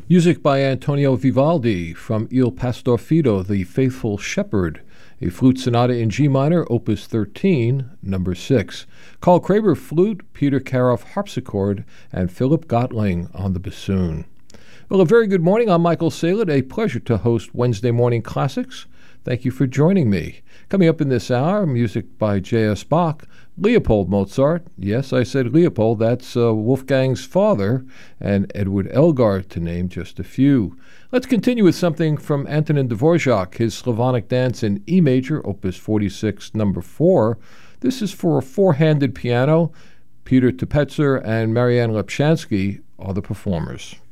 Music by Antonio Vivaldi from Il Pastor Fido, The Faithful Shepherd, a flute sonata in G minor, opus 13, number 6. Carl Kraber flute, Peter Karoff harpsichord, and Philip Gottling on the bassoon. Well, a very good morning. I'm Michael Saylor. A pleasure to host Wednesday Morning Classics. Thank you for joining me. Coming up in this hour, music by J.S. Bach, Leopold Mozart. Yes, I said Leopold. That's Wolfgang's father, and Edward Elgar, to name just a few. Let's continue with something from Antonin Dvorak, his Slavonic Dance in E major, opus 46, number 4. This is for a four-handed piano. Peter Tepetzer and Marianne Lepshansky are the performers.